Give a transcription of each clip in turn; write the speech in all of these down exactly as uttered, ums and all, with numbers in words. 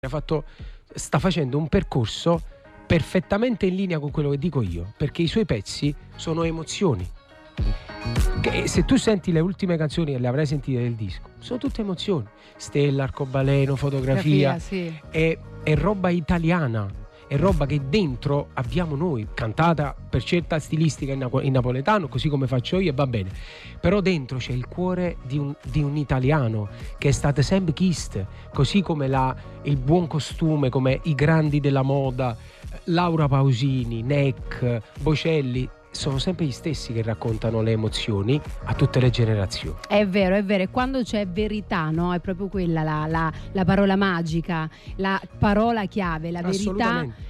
ha fatto, sta facendo un percorso perfettamente in linea con quello che dico io, perché i suoi pezzi sono emozioni. Che se tu senti le ultime canzoni, le avrai sentite del disco, sono tutte emozioni. Stella, arcobaleno, fotografia, sì. è, è roba italiana, è roba che dentro abbiamo noi, cantata per certa stilistica in, napo- in napoletano, così come faccio io, e va bene. Però dentro c'è il cuore di un, di un italiano che è stato sempre chist, così come la, il buon costume, come i grandi della moda, Laura Pausini, Neck, Bocelli, sono sempre gli stessi che raccontano le emozioni a tutte le generazioni. È vero, è vero, e quando c'è verità, no? È proprio quella la, la, la parola magica, la parola chiave, la verità.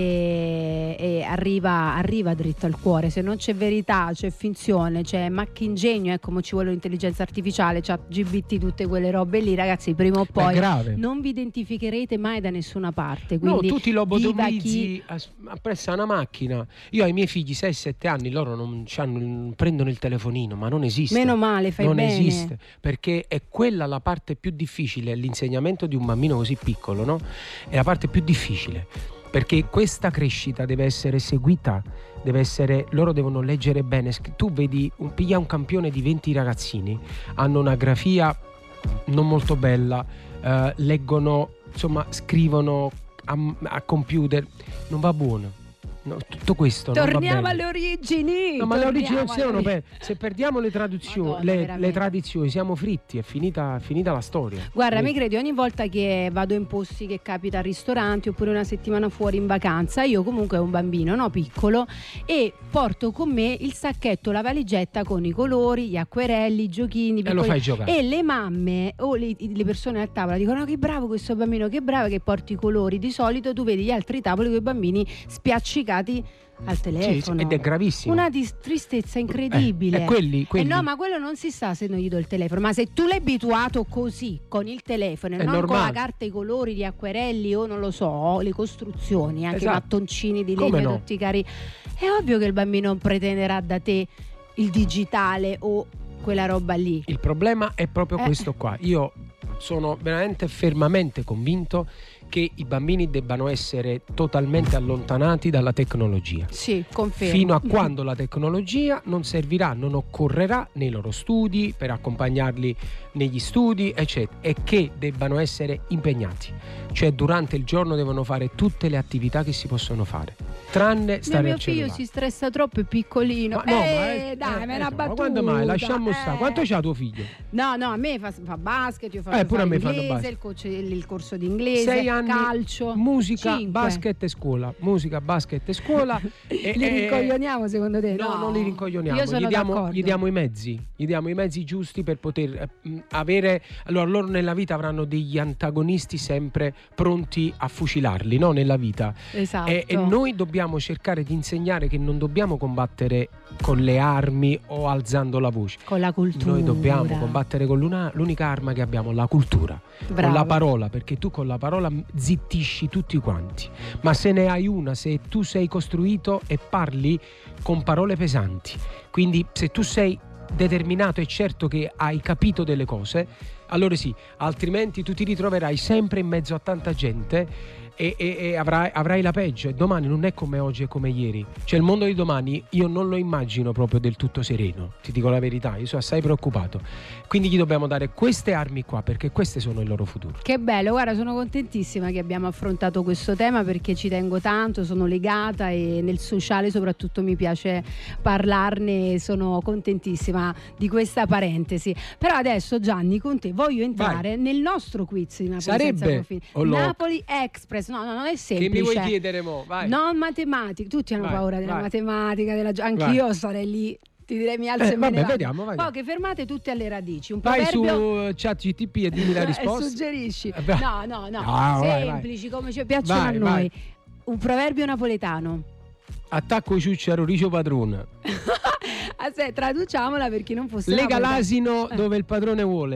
E, e arriva, arriva dritto al cuore. Se non c'è verità, c'è finzione, c'è maccingegno, ecco, come ci vuole l'intelligenza artificiale, c'ha G B T, tutte quelle robe lì, ragazzi, prima o poi non vi identificherete mai da nessuna parte. Quindi no, tutti lobotomizzi chi... appresso a una macchina. Io ai miei figli sei sette anni, loro non, non prendono il telefonino, ma non esiste. Meno male, fai non bene. Non esiste, perché è quella la parte più difficile, l'insegnamento di un bambino così piccolo, no? È la parte più difficile. Perché questa crescita deve essere seguita, deve essere, loro devono leggere bene. Tu vedi, un, piglia un campione di venti ragazzini, hanno una grafia non molto bella, eh, leggono, insomma, scrivono a, a computer, non va buono. No, tutto questo torniamo non va bene. alle origini. No, ma le origini non siano per... se perdiamo le traduzioni, Madonna, le, le tradizioni, siamo fritti, è finita, finita la storia. Guarda, mi credi, ogni volta che vado in posti che capita a ristoranti oppure una settimana fuori in vacanza, io comunque ho un bambino, no, piccolo, e porto con me il sacchetto, la valigetta con i colori, gli acquerelli, i giochini, e lo fai giocare. E le mamme o le, le persone a tavola dicono: no, che bravo questo bambino, che bravo che porti i colori. Di solito tu vedi gli altri tavoli con i bambini spiaccicati al telefono. Sì, ed è gravissimo. Una di tristezza incredibile. Eh, eh, quelli, quelli. Eh no, ma quello non si sa se non gli do il telefono. Ma se tu l'hai abituato così, con il telefono, e non normale. con la carta, i colori, gli acquerelli o non lo so, le costruzioni, anche esatto. i mattoncini di legno, no? tutti cari. È ovvio che il bambino pretenderà da te il digitale o quella roba lì. Il problema è proprio eh. questo qua. Io sono veramente fermamente convinto che i bambini debbano essere totalmente allontanati dalla tecnologia. Sì, confermo. Fino a quando la tecnologia non servirà, non occorrerà nei loro studi, per accompagnarli negli studi, eccetera, e che debbano essere impegnati. Cioè durante il giorno devono fare tutte le attività che si possono fare, tranne stare mio al cellulare. Mio figlio si stressa troppo, è piccolino. Ma no, eh, ma è, dai, eh, me l'ha eh, battuta. Ma quando mai? Lasciamo eh. stare. Quanto c'ha tuo figlio? No, no, a me fa, fa basket, io faccio eh, pure a me inglese, fanno basket. il, coach, il, il corso di inglese, Sei anni, calcio, musica, cinque. basket e scuola. Musica, basket e scuola. e, li rincoglioniamo secondo te? No, No, non li rincoglioniamo. Io sono gli, diamo, d'accordo. gli diamo i mezzi, gli diamo i mezzi giusti per poter eh, avere. Allora, loro nella vita avranno degli antagonisti sempre pronti a fucilarli, no? Nella vita. Esatto. E, e noi dobbiamo cercare di insegnare che non dobbiamo combattere con le armi o alzando la voce. Con la cultura. Noi dobbiamo combattere con l'una, l'unica arma che abbiamo, la cultura. Bravo. Con la parola, perché tu con la parola zittisci tutti quanti. Ma se ne hai una, se tu sei costruito e parli con parole pesanti, quindi se tu sei determinato e certo che hai capito delle cose, allora sì, altrimenti tu ti ritroverai sempre in mezzo a tanta gente e, e, e avrai, avrai la peggio, e domani non è come oggi e come ieri. Cioè il mondo di domani io non lo immagino proprio del tutto sereno, ti dico la verità, io sono assai preoccupato, quindi gli dobbiamo dare queste armi qua, perché queste sono il loro futuro. Che bello, guarda, sono contentissima che abbiamo affrontato questo tema, perché ci tengo tanto, sono legata e nel sociale soprattutto mi piace parlarne, sono contentissima di questa parentesi. Però adesso, Gianni, con te voglio entrare Vai. nel nostro quiz di Napoli Sarebbe senza confini. lo... Napoli Express. No, no, non è semplice. Che mi vuoi chiedere mo? Vai. Non matematica, tutti hanno vai, paura della vai. matematica, della... anch'io sarei lì. Ti direi mi alzo eh, e me vabbè, ne vado. vediamo, vediamo. Poche fermate tutte alle radici. Un vai proverbio... su ChatGPT e dimmi la risposta. e suggerisci. Eh, no, no, no, no semplici vai, vai. come ci piacciono vai, a noi. Vai. Un proverbio napoletano. Attacco ciucciaro ricio padrone. Aspetta, traduciamola per chi non fosse lega napoletano. l'asino dove il padrone vuole.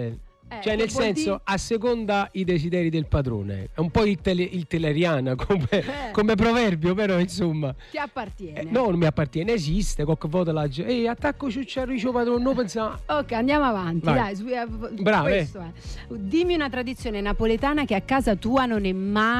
Eh, cioè nel senso dire... a seconda i desideri del padrone, è un po' il, tele, il teleriana come, eh. come proverbio, però insomma ti appartiene. Eh, no, non mi appartiene, esiste qualche volta la gente, ehi attacco ciucciarricio padrone, non pensavo. Ok, andiamo avanti. Vai. Dai, bravo. Questo è. Dimmi una tradizione napoletana che a casa tua non è mai